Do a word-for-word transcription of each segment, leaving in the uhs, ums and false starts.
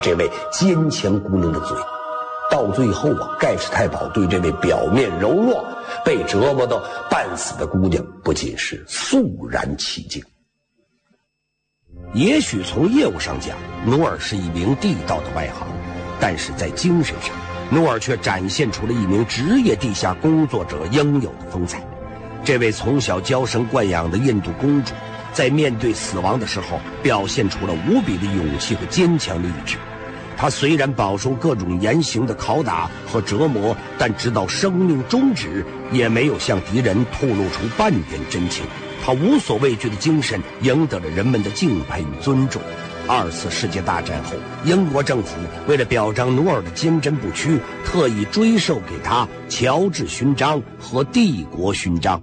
这位坚强姑娘的嘴。到最后啊，盖世太保对这位表面柔弱、被折磨到半死的姑娘，不仅是肃然起敬。也许从业务上讲，努尔是一名地道的外行，但是在精神上，努尔却展现出了一名职业地下工作者应有的风采。这位从小娇生惯养的印度公主，在面对死亡的时候，表现出了无比的勇气和坚强的意志。她虽然饱受各种严刑的拷打和折磨，但直到生命终止，也没有向敌人透露出半点真情。她无所畏惧的精神赢得了人们的敬佩与尊重。二次世界大战后，英国政府为了表彰努尔的坚贞不屈，特意追授给他乔治勋章和帝国勋章。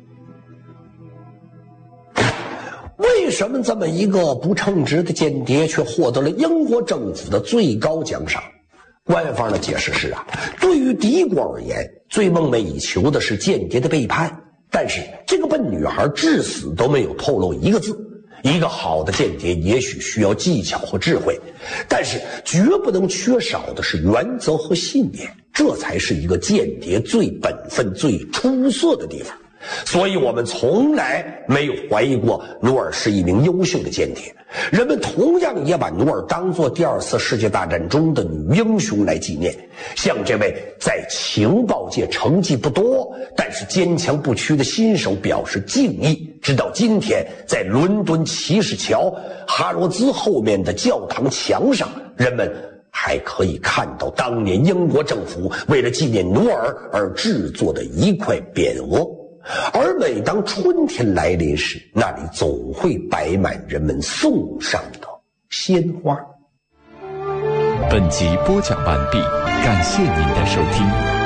为什么这么一个不称职的间谍却获得了英国政府的最高奖赏？官方的解释是啊，对于敌国而言，最梦寐以求的是间谍的背叛，但是这个笨女孩至死都没有透露一个字。一个好的间谍也许需要技巧和智慧，但是绝不能缺少的是原则和信念，这才是一个间谍最本分、最出色的地方。所以我们从来没有怀疑过努尔是一名优秀的间谍，人们同样也把努尔当作第二次世界大战中的女英雄来纪念，向这位在情报界成绩不多但是坚强不屈的新手表示敬意。直到今天，在伦敦骑士桥哈罗兹后面的教堂墙上，人们还可以看到当年英国政府为了纪念努尔而制作的一块匾额。而每当春天来临时，那里总会摆满人们送上的鲜花。 本集播讲完毕，感谢您的收听。